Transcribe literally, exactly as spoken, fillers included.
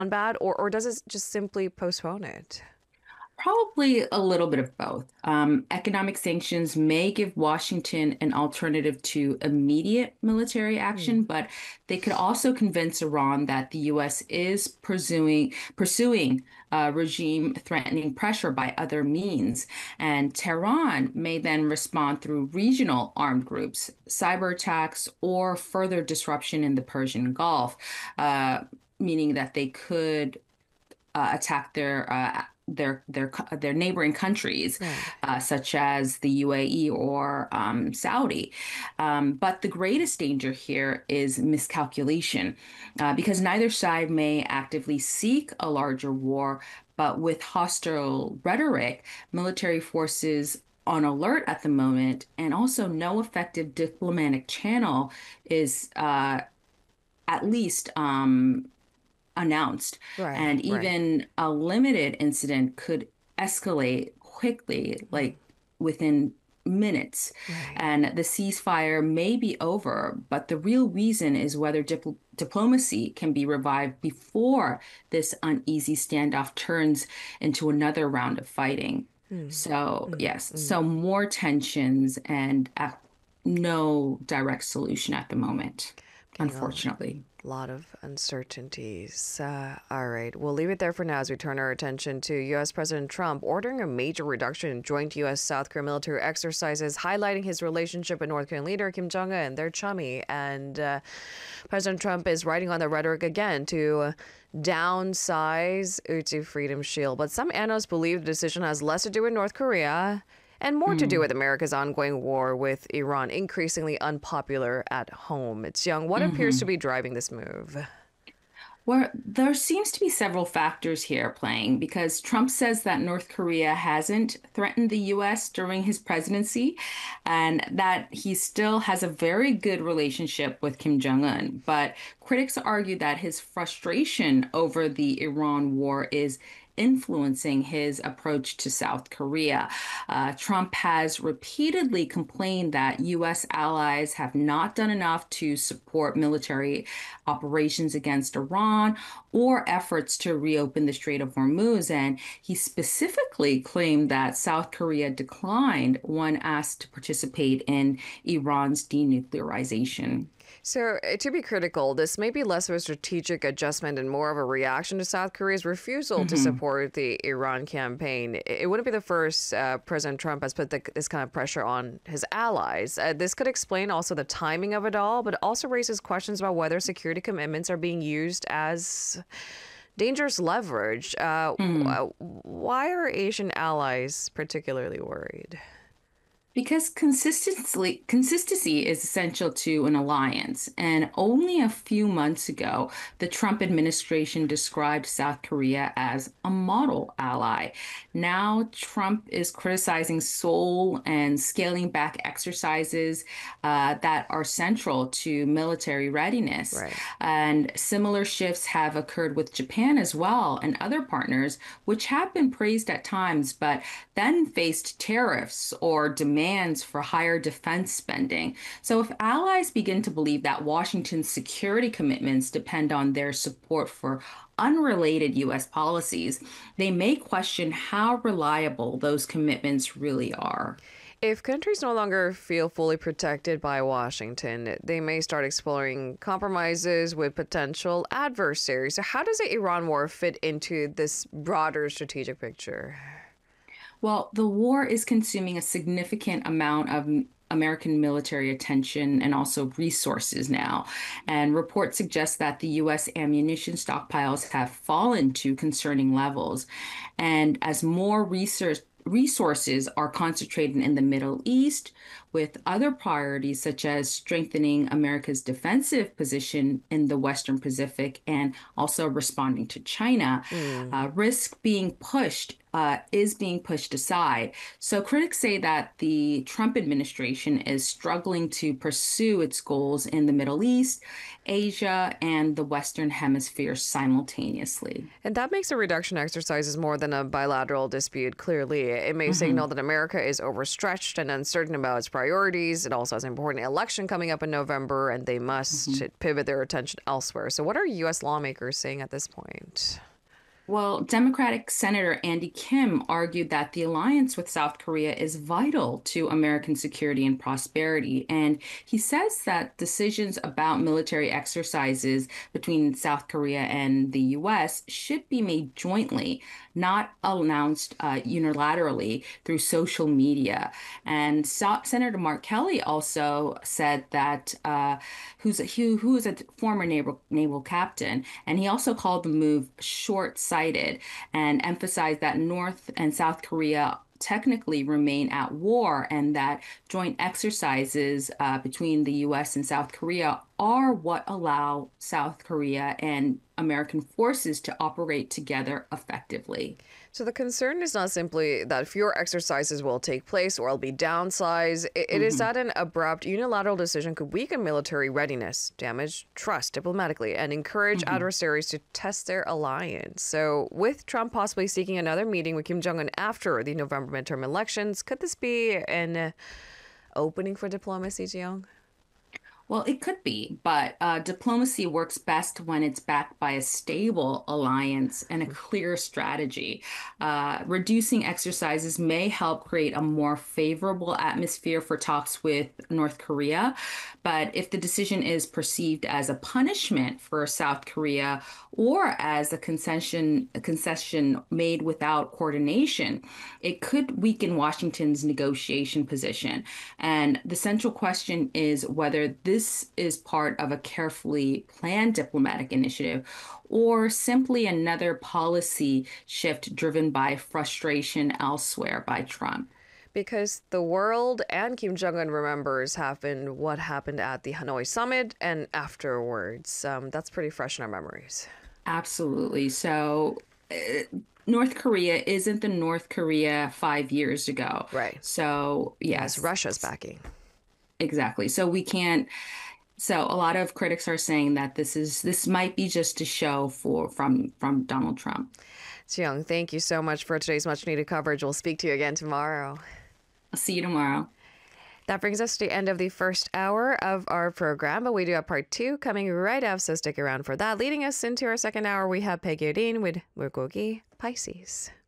bad, or, or does it just simply postpone it? Probably a little bit of both. Um, economic sanctions may give Washington an alternative to immediate military Hmm. action, but they could also convince Iran that the U S is pursuing pursuing uh, regime threatening pressure by other means. And Tehran may then respond through regional armed groups, cyber attacks, or further disruption in the Persian Gulf, uh, meaning that they could uh, attack their uh, their their their neighboring countries, Right. uh, such as the U A E or um, Saudi. Um, but the greatest danger here is miscalculation, uh, because neither side may actively seek a larger war, but with hostile rhetoric, military forces on alert at the moment, and also no effective diplomatic channel is uh, at least um, announced. Right, And right. even a limited incident could escalate quickly, Mm. like within minutes. Right. And the ceasefire may be over, but the real reason is whether dipl diplomacy can be revived before this uneasy standoff turns into another round of fighting. Mm. So, Mm. yes, Mm. so more tensions and uh, no direct solution at the moment, Getting a unfortunately. lot of uncertainties. Uh, all right, we'll leave it there for now as we turn our attention to U S. President Trump ordering a major reduction in joint U S. South Korea military exercises, highlighting his relationship with North Korean leader Kim Jong Un. They're chummy, and uh, President Trump is writing on the rhetoric again to downsize Uzi Freedom Shield. But some analysts believe the decision has less to do with North Korea and more to do with America's ongoing war with Iran, increasingly unpopular at home. It's Young. What appears to Mm-hmm. be driving this move? Where there seems to be several factors here playing because Trump says that North Korea hasn't threatened the U S during his presidency and that he still has a very good relationship with Kim Jong-un. But critics argue that his frustration over the Iran war is influencing his approach to South Korea. Uh, Trump has repeatedly complained that U S allies have not done enough to support military operations against Iran or efforts to reopen the Strait of Hormuz. And he specifically claimed that South Korea declined when asked to participate in Iran's denuclearization. So, uh, to be critical, this may be less of a strategic adjustment and more of a reaction to South Korea's refusal to Mhm. support the Iran campaign. It it wouldn't be the first uh, President Trump has put the, this kind of pressure on his allies. Uh, this could explain also the timing of it all, but also raises questions about whether security commitments are being used as dangerous leverage. Uh, Mm. uh, why are Asian allies particularly worried? Because consistency consistency is essential to an alliance. And only a few months ago, the Trump administration described South Korea as a model ally. Now, Trump is criticizing Seoul and scaling back exercises uh, that are central to military readiness. Right. And similar shifts have occurred with Japan as well and other partners, which have been praised at times, but then faced tariffs or demands for higher defense spending. So, if allies begin to believe that Washington's security commitments depend on their support for unrelated U S policies, they may question how reliable those commitments really are. If countries no longer feel fully protected by Washington, they may start exploring compromises with potential adversaries. So, how does the Iran war fit into this broader strategic picture? Well, the war is consuming a significant amount of m- American military attention and also resources now. And reports suggest that the U S ammunition stockpiles have fallen to concerning levels. And as more research resources are concentrated in the Middle East, with other priorities such as strengthening America's defensive position in the Western Pacific and also responding to China, Hmm. uh, risk being pushed uh, is being pushed aside. So critics say that the Trump administration is struggling to pursue its goals in the Middle East, Asia, and the Western Hemisphere simultaneously. And that makes the reduction exercises more than a bilateral dispute, clearly. It may signal Mhm. that America is overstretched and uncertain about its priorities. It also has an important election coming up in November, and they must mm-hmm. pivot their attention elsewhere. So what are U S lawmakers saying at this point? Well, Democratic Senator Andy Kim argued that the alliance with South Korea is vital to American security and prosperity. And he says that decisions about military exercises between South Korea and the U S should be made jointly, not announced uh, unilaterally through social media. And so- Senator Mark Kelly also said that, uh, who's, a, who, who is a former naval, naval captain, and he also called the move short-sighted and emphasized that North and South Korea technically remain at war and that joint exercises uh, between the U S and South Korea are what allow South Korea and American forces to operate together effectively. So the concern is not simply that fewer exercises will take place or will be downsized. It, it mm-hmm. is that an abrupt unilateral decision could weaken military readiness, damage trust diplomatically, and encourage mm-hmm. adversaries to test their alliance. So with Trump possibly seeking another meeting with Kim Jong-un after the November midterm elections, could this be an uh, opening for diplomacy, Jiyoung? Well, it could be, but uh, diplomacy works best when it's backed by a stable alliance and a clear strategy. Uh, reducing exercises may help create a more favorable atmosphere for talks with North Korea. But if the decision is perceived as a punishment for South Korea or as a concession, a concession made without coordination, it could weaken Washington's negotiation position. And the central question is whether this This is part of a carefully planned diplomatic initiative or simply another policy shift driven by frustration elsewhere by Trump. Because the world and Kim Jong-un remembers happened what happened at the Hanoi summit and afterwards. Um, that's pretty fresh in our memories. Absolutely. So uh, North Korea isn't the North Korea five years ago. Right. So, yes. yes Russia's backing. Exactly. So we can't. So a lot of critics are saying that this is this might be just a show for from from Donald Trump. Jiyoung, thank you so much for today's much needed coverage. We'll speak to you again tomorrow. I'll see you tomorrow. That brings us to the end of the first hour of our program, but we do have part two coming right up, so stick around for that. Leading us into our second hour, we have Peggy Odin with Murgogi Pisces.